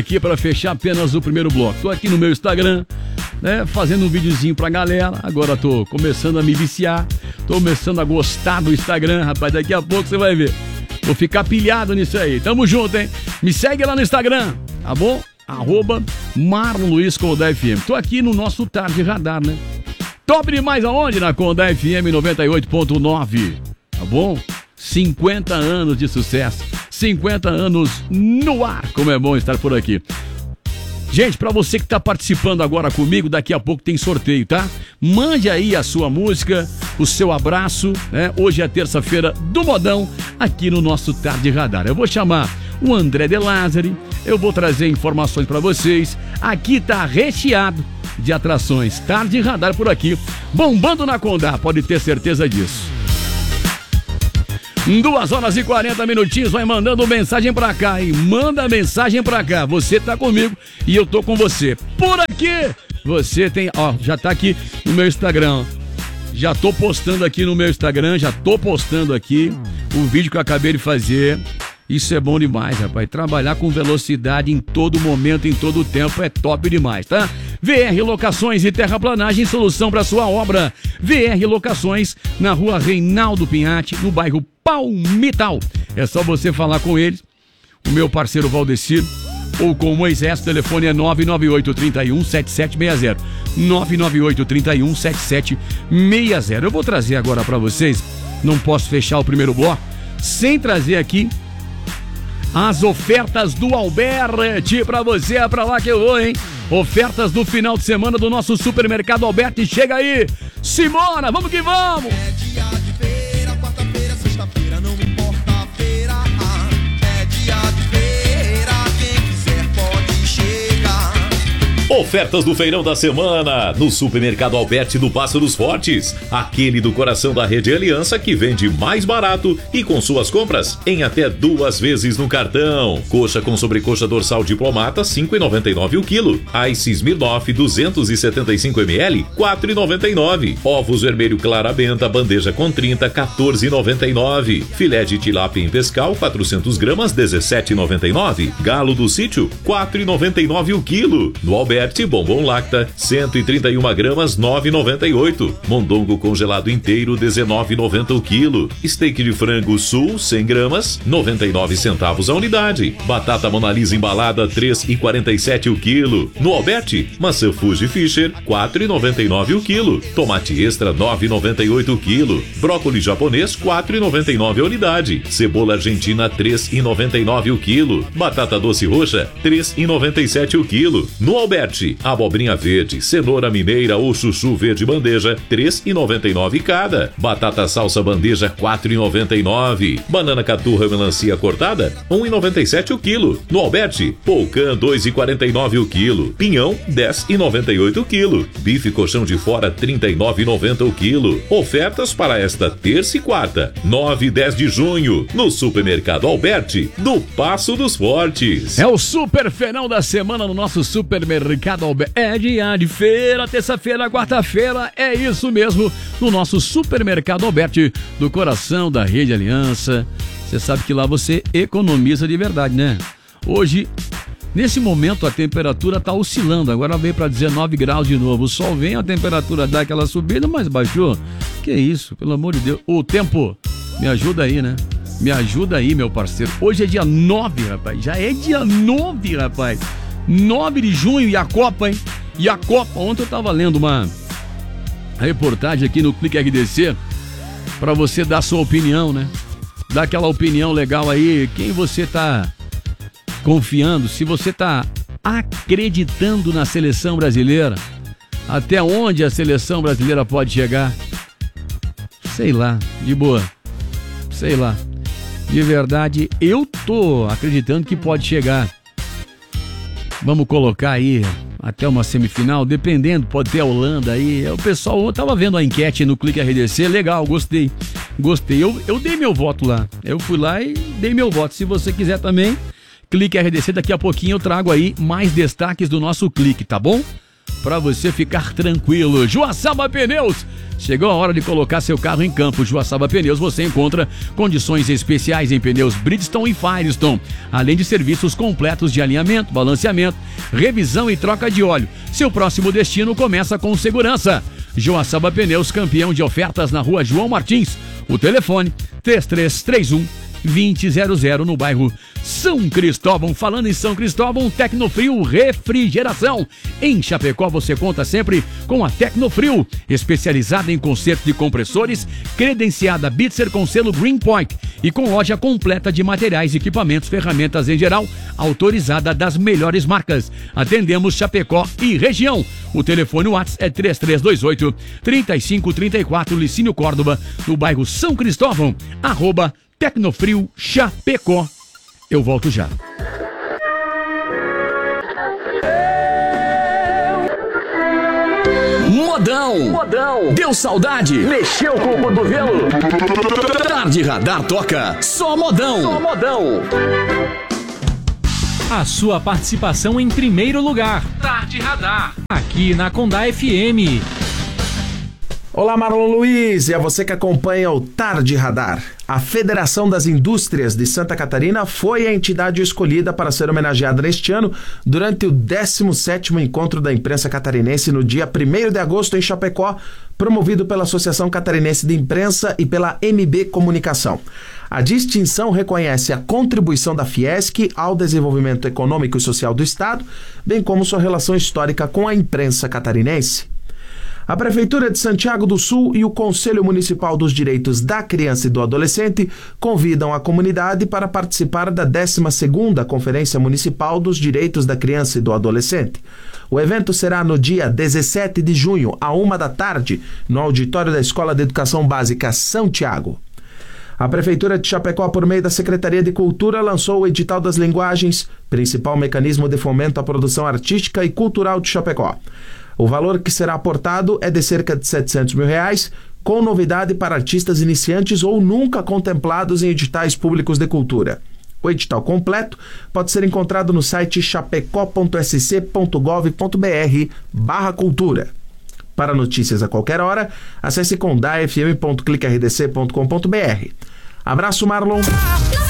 Aqui para fechar apenas o primeiro bloco. Tô aqui no meu Instagram, né, fazendo um videozinho pra galera. Agora tô começando a me viciar, tô começando a gostar do Instagram, rapaz. Daqui a pouco você vai ver. Vou ficar pilhado nisso aí. Tamo junto, hein? Me segue lá no Instagram, tá bom? @Marlon Luiz Conda FM. Tô aqui no nosso Tarde Radar, né? Top demais aonde? Na Conda FM 98.9. Tá bom? 50 anos de sucesso. 50 anos no ar. Como é bom estar por aqui. Gente, pra você que tá participando agora comigo, daqui a pouco tem sorteio, tá? Mande aí a sua música, o seu abraço, né? Hoje é terça-feira do modão, aqui no nosso Tarde Radar. Eu vou chamar o André De Lázari, eu vou trazer informações pra vocês. Aqui tá recheado de atrações. Tarde Radar por aqui, bombando na Condá, pode ter certeza disso. 2 horas e 40 minutinhos, vai mandando mensagem pra cá, hein? Manda mensagem pra cá, você tá comigo e eu tô com você. Por aqui, você tem, ó, já tá aqui no meu Instagram, já tô postando aqui no meu Instagram, já tô postando aqui o vídeo que eu acabei de fazer. Isso é bom demais, rapaz. Trabalhar com velocidade em todo momento, em todo tempo é top demais, tá? VR Locações e Terraplanagem, solução para sua obra. VR Locações, na rua Reinaldo Pinhatti, no bairro Palmital. É só você falar com eles, o meu parceiro Valdecir, ou com o Moisés. O telefone é 998-31-7760. 998-31-7760. Eu vou trazer agora para vocês, não posso fechar o primeiro bloco sem trazer aqui as ofertas do Alberti pra você, é pra lá que eu vou, hein? Ofertas do final de semana do nosso Supermercado Alberti. Chega aí, Simona, vamos que vamos! É dia de feira, quarta-feira, sexta-feira, não importa a feira. É dia de feira, quem quiser pode chegar. Ofertas do feirão da semana no Supermercado Alberti do Passo dos Fortes. Aquele do coração da Rede Aliança que vende mais barato e com suas compras em até 2 vezes no cartão. Coxa com sobrecoxa dorsal diplomata, 5,99 o quilo. Ice Smirnoff 275 ml, 4,99. Ovos vermelho clara benta, bandeja com 30, 14,99. Filé de tilápia em pescal, 400 gramas, 17,99. Galo do sítio, 4,99 o quilo. No Alberti, bombom lacta, 131 gramas, 9,98. Mondongo congelado inteiro, 19,90 o quilo. Steak de frango sul, 100 gramas, 99 centavos a unidade. Batata Mona Lisa embalada, 3,47 o quilo. No Alberti, maçã Fuji Fisher, 4,99 o quilo. Tomate extra, 9,98 o quilo. Brócolis japonês, 4,99 a unidade. Cebola argentina, 3,99 o quilo. Batata doce roxa, 3,97 o quilo. No Alberti, abobrinha verde, cenoura mineira ou chuchu verde bandeja, 3,99 cada. Batata salsa bandeja, 4,99. Banana caturra melancia cortada, 1,97 o quilo. No Alberti, polcã, 2,49 o quilo. Pinhão, 10,98 o quilo. Bife colchão de fora, 39,90 o quilo. Ofertas para esta terça e quarta, 9 e 10 de junho, no Supermercado Alberti do Passo dos Fortes. É o super feirão da semana no nosso Supermercado Alberti. É dia de feira, terça-feira, quarta-feira, é isso mesmo, no nosso Supermercado Alberti, do coração da Rede Aliança. Você sabe que lá você economiza de verdade, né? Hoje, nesse momento, a temperatura tá oscilando, agora veio para 19 graus de novo. O sol vem, a temperatura dá aquela subida, mas baixou. Que isso, pelo amor de Deus. O tempo, me ajuda aí, né? Me ajuda aí, meu parceiro. Hoje é dia 9, rapaz. Já é dia 9, rapaz. 9 de junho e a Copa, hein? E a Copa, ontem eu tava lendo uma reportagem aqui no Clique RDC pra você dar sua opinião, né? Dar aquela opinião legal aí, quem você tá confiando, se você tá acreditando na seleção brasileira, até onde a seleção brasileira pode chegar. Sei lá, de boa, sei lá. De verdade, eu tô acreditando que pode chegar. Vamos colocar aí até uma semifinal, dependendo, pode ter a Holanda aí. O pessoal, eu tava vendo a enquete no Clique RDC, legal, gostei. Eu dei meu voto lá. Eu fui lá e dei meu voto. Se você quiser também, Clique RDC, daqui a pouquinho eu trago aí mais destaques do nosso Clique, tá bom? Pra você ficar tranquilo. Joaçaba Pneus, Chegou a hora de colocar seu carro em campo. Joaçaba Pneus você encontra condições especiais em pneus Bridgestone e Firestone, além de serviços completos de alinhamento, balanceamento, revisão e troca de óleo. Seu próximo destino começa com segurança. Joaçaba Pneus, campeão de ofertas na rua João Martins. O telefone 3331-2000 no bairro São Cristóvão. Falando em São Cristóvão, Tecnofrio Refrigeração. Em Chapecó você conta sempre com a Tecnofrio, especializada em conserto de compressores, credenciada Bitzer com selo Greenpoint e com loja completa de materiais, equipamentos, ferramentas em geral, autorizada das melhores marcas. Atendemos Chapecó e região. O telefone WhatsApp é 3328-3534, Licínio Córdoba, no bairro São Cristóvão, @Tecnofrio Chapecó. Eu volto já. Modão. Deu saudade? Mexeu com o cotovelo? Tarde Radar toca. Só modão. A sua participação em primeiro lugar. Tarde Radar. Aqui na Condá FM. Olá, Marlon Luiz, e a você que acompanha o Tarde Radar. A Federação das Indústrias de Santa Catarina foi a entidade escolhida para ser homenageada neste ano durante o 17º Encontro da Imprensa Catarinense no dia 1º de agosto em Chapecó, promovido pela Associação Catarinense de Imprensa e pela MB Comunicação. A distinção reconhece a contribuição da Fiesc ao desenvolvimento econômico e social do Estado, bem como sua relação histórica com a imprensa catarinense. A Prefeitura de Santiago do Sul e o Conselho Municipal dos Direitos da Criança e do Adolescente convidam a comunidade para participar da 12ª Conferência Municipal dos Direitos da Criança e do Adolescente. O evento será no dia 17 de junho, à 13h, no auditório da Escola de Educação Básica São Tiago. A Prefeitura de Chapecó, por meio da Secretaria de Cultura, lançou o Edital das Linguagens, principal mecanismo de fomento à produção artística e cultural de Chapecó. O valor que será aportado é de cerca de R$700 mil, com novidade para artistas iniciantes ou nunca contemplados em editais públicos de cultura. O edital completo pode ser encontrado no site chapecó.sc.gov.br/cultura. Para notícias a qualquer hora, acesse condafm.clicrdc.com.br. Abraço, Marlon.